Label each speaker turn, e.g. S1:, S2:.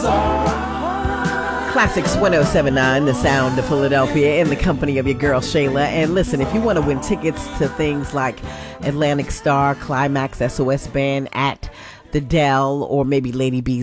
S1: Classics 1079, the sound of Philadelphia, in the company of your girl Shayla. And listen, if you want to win tickets to things like Atlantic Star, Climax, SOS Band, at the Dell, or maybe Lady B's